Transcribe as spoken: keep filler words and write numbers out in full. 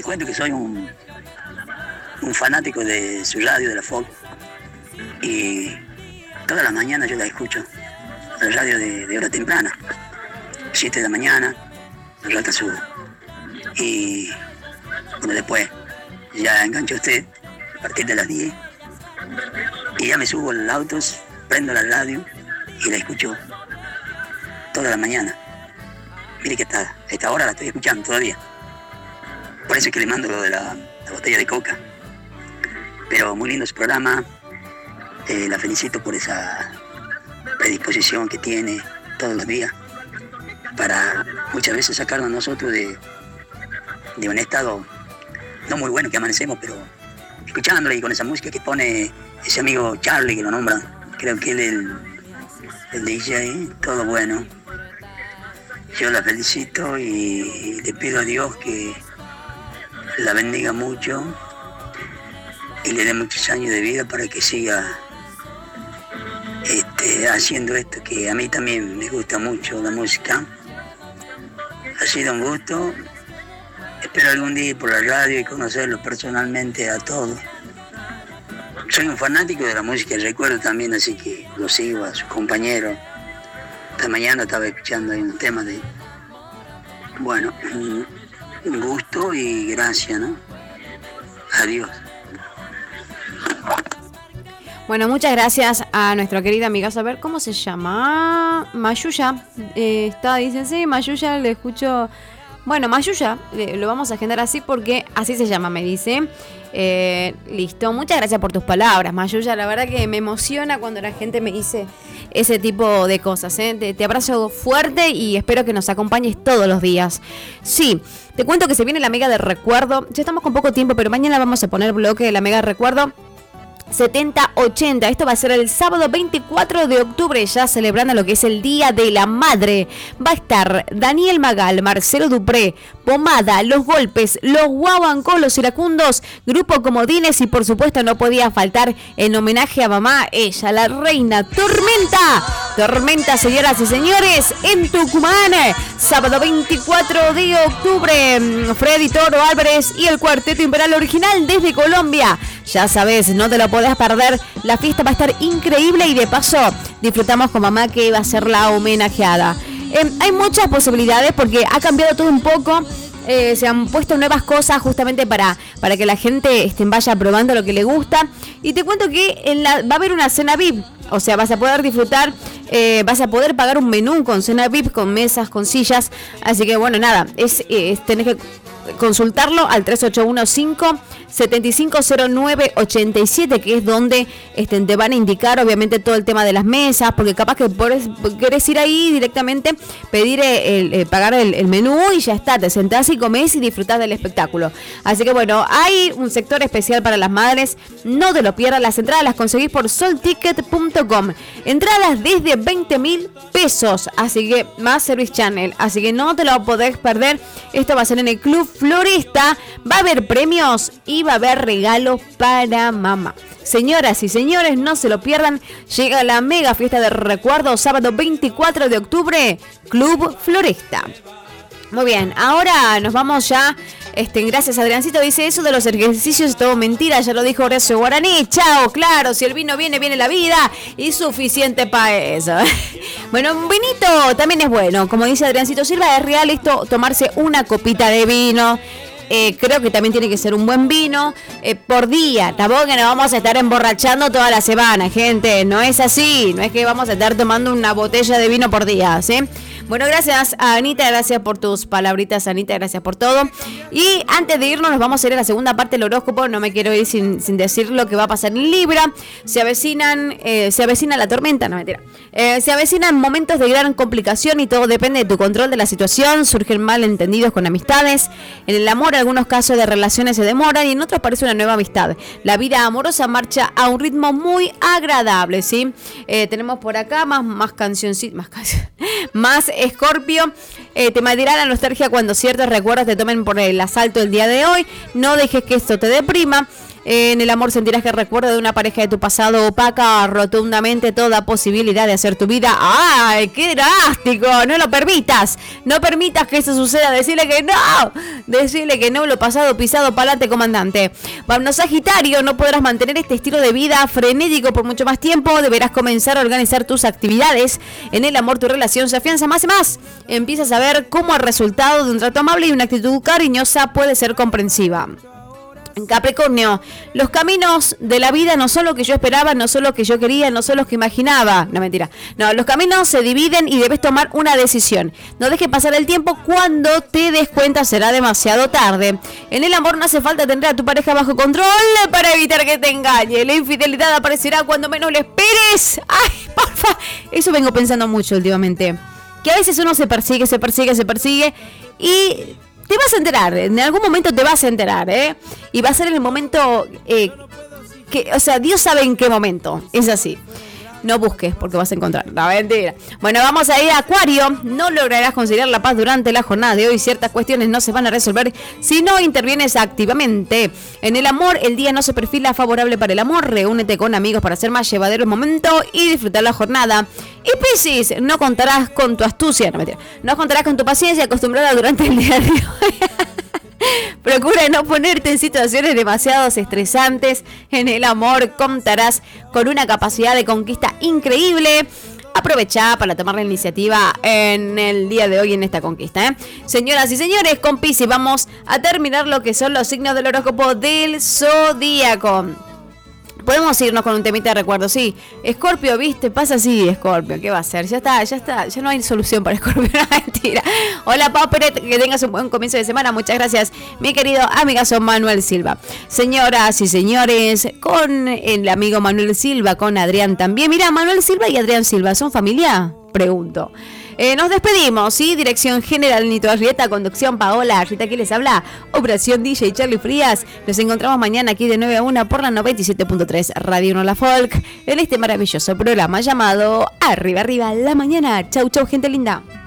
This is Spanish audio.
cuento que soy un, un fanático de su radio, de la Folk, y todas las mañanas yo la escucho, la radio de, de hora temprana, siete de la mañana, al rato subo. Y bueno, después ya engancho usted a partir de las diez, y ya me subo al auto, prendo la radio y la escucho toda la mañana. Mire que está, a esta hora la estoy escuchando todavía. Por eso es que le mando lo de la, la botella de coca. Pero muy lindo su programa. Eh, la felicito por esa predisposición que tiene todos los días para muchas veces sacarnos a nosotros de, de un estado no muy bueno que amanecemos, pero escuchándole y con esa música que pone ese amigo Charlie, que lo nombra, creo que él es el, el D J, todo bueno. Yo la felicito y le pido a Dios que la bendiga mucho y le dé muchos años de vida para que siga este, haciendo esto, que a mí también me gusta mucho la música. Ha sido un gusto. Espero algún día ir por la radio y conocerlo personalmente a todos. Soy un fanático de la música, recuerdo también, así que lo sigo a sus compañeros. Esta mañana estaba escuchando ahí un tema de... Bueno, un gusto y gracias, ¿no? Adiós. Bueno, muchas gracias a nuestra querida amiga. A ver, ¿cómo se llama? Mayuya. Eh, está, dicen, sí, Mayuya, le escucho... Bueno, Mayuya, le, lo vamos a agendar así porque así se llama, me dice. Eh, listo, muchas gracias por tus palabras, Mayuya. La verdad que me emociona cuando la gente me dice ese tipo de cosas, ¿eh? Te, te abrazo fuerte y espero que nos acompañes todos los días. Sí, te cuento que se viene la Mega de Recuerdo. Ya estamos con poco tiempo, pero mañana vamos a poner bloque de la Mega de Recuerdo setenta ochenta. Esto va a ser el sábado veinticuatro de octubre, ya celebrando lo que es el Día de la Madre. Va a estar Daniel Magal, Marcelo Dupré, Pomada, Los Golpes, Los Guaguancó, Los Iracundos, Grupo Comodines y por supuesto no podía faltar en homenaje a mamá, ella, la reina Tormenta. Tormenta, señoras y señores, en Tucumán, sábado veinticuatro de octubre. Freddy Toro Álvarez y el Cuarteto Imperial Original desde Colombia. Ya sabes, no te lo podés perder. La fiesta va a estar increíble y de paso disfrutamos con mamá, que va a ser la homenajeada. Eh, hay muchas posibilidades porque ha cambiado todo un poco. Eh, se han puesto nuevas cosas justamente para, para que la gente este, vaya probando lo que le gusta. Y te cuento que en la, va a haber una cena V I P. O sea, vas a poder disfrutar, eh, vas a poder pagar un menú con cena V I P, con mesas, con sillas. Así que bueno, nada, es, es tenés que consultarlo al tres ocho uno cinco siete cinco cero nueve ocho siete, que es donde este, te van a indicar obviamente todo el tema de las mesas, porque capaz que podés, querés ir ahí directamente, pedir el, el, pagar el, el menú y ya está, te sentás y comés y disfrutás del espectáculo. Así que bueno, hay un sector especial para las madres, no te lo pierdas. Las entradas las conseguís por sol ticket punto com, entradas desde veinte mil pesos, así que más Service Channel, así que no te lo podés perder. Esto va a ser en el Club Floresta, va a haber premios y va a haber regalos para mamá. Señoras y señores, no se lo pierdan. Llega la mega fiesta de recuerdo, sábado veinticuatro de octubre, Club Floresta. Muy bien, ahora nos vamos ya. Este, gracias, Adriancito. Dice, eso de los ejercicios es todo mentira, ya lo dijo Horacio Guaraní. Chao, claro, si el vino viene, viene la vida. Y suficiente para eso. Bueno, un vinito también es bueno. Como dice Adriancito Silva, es real esto, tomarse una copita de vino. Eh, creo que también tiene que ser un buen vino eh, por día. Tampoco que nos vamos a estar emborrachando toda la semana, gente. No es así. No es que vamos a estar tomando una botella de vino por día, ¿sí? Bueno, gracias a Anita, gracias por tus palabritas, Anita, gracias por todo. Y antes de irnos, nos vamos a ir a la segunda parte del horóscopo. No me quiero ir sin, sin decir lo que va a pasar en Libra. Se avecinan, eh, se avecina la tormenta, no mentira. Eh, se avecinan momentos de gran complicación y todo depende de tu control de la situación. Surgen malentendidos con amistades. En el amor, algunos casos de relaciones se demoran y en otros aparece una nueva amistad. La vida amorosa marcha a un ritmo muy agradable, ¿sí? Eh, tenemos por acá más, más cancioncitas, más canciones, más Escorpio, eh, te matará la nostalgia cuando ciertos recuerdos te tomen por el asalto el día de hoy. No dejes que esto te deprima. En el amor sentirás que el recuerdo de una pareja de tu pasado opaca rotundamente toda posibilidad de hacer tu vida. ¡Ay, qué drástico! No lo permitas. No permitas que eso suceda. Decirle que no. Decirle que no, lo pasado pisado, pa'lante, comandante. Bueno, Sagitario, no podrás mantener este estilo de vida frenético por mucho más tiempo. Deberás comenzar a organizar tus actividades. En el amor tu relación se afianza más y más. Empiezas a ver cómo el resultado de un trato amable y una actitud cariñosa puede ser comprensiva. En Capricornio, los caminos de la vida no son lo que yo esperaba, no son lo que yo quería, no son los que imaginaba. No, mentira. No, los caminos se dividen y debes tomar una decisión. No dejes pasar el tiempo, cuando te des cuenta será demasiado tarde. En el amor no hace falta tener a tu pareja bajo control para evitar que te engañe. La infidelidad aparecerá cuando menos lo esperes. Ay, porfa. Eso vengo pensando mucho últimamente. Que a veces uno se persigue, se persigue, se persigue y... te vas a enterar, en algún momento te vas a enterar, ¿eh? Y va a ser en el momento eh, que, o sea, Dios sabe en qué momento, es así. No busques porque vas a encontrar. No, mentira. Bueno, vamos a ir a Acuario. No lograrás conseguir la paz durante la jornada de hoy. Ciertas cuestiones no se van a resolver si no intervienes activamente. En el amor, el día no se perfila favorable para el amor. Reúnete con amigos para hacer más llevadero el momento y disfrutar la jornada. Y Piscis, no contarás con tu astucia. No, mentira. No contarás con tu paciencia acostumbrada durante el día de hoy. Procura no ponerte en situaciones demasiado estresantes. En el amor contarás con una capacidad de conquista increíble. Aprovecha para tomar la iniciativa en el día de hoy en esta conquista, ¿eh? Señoras y señores, con Piscis vamos a terminar lo que son los signos del horóscopo del zodíaco. Podemos irnos con un temita de recuerdo, sí. Escorpio, ¿viste? Pasa así, Escorpio. ¿Qué va a hacer? Ya está, ya está. Ya no hay solución para Escorpio. No, mentira. Hola, Pau Peret. Que tengas un buen comienzo de semana. Muchas gracias, mi querido amigazo Manuel Silva. Señoras y señores, con el amigo Manuel Silva, con Adrián también. Mira, Manuel Silva y Adrián Silva, ¿son familia? Pregunto. Eh, nos despedimos, ¿sí? Dirección general Nito Arrieta, conducción Paola Rita, aquí les habla, operación D J Charlie Frías. Nos encontramos mañana aquí de nueve a una por la noventa y siete punto tres Radio Nola Folk, en este maravilloso programa llamado Arriba Arriba la Mañana. Chau, chau, gente linda.